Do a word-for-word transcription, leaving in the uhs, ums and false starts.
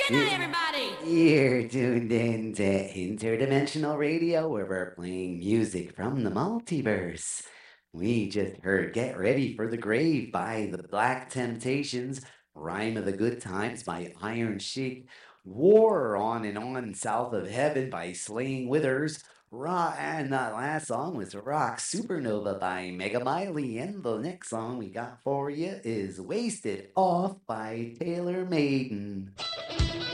night, everybody. You're tuned in to Interdimensional Radio, where we're playing music from the multiverse. We just heard Get Ready for the Grave by the Black Temptations, Rhyme of the Good Times by Iron Sheik, War On and On South of Heaven by Slaying Withers, Rock, and that last song was Rock Supernova by Mega Miley, and the next song we got for you is Wasted Off by Taylor Maiden.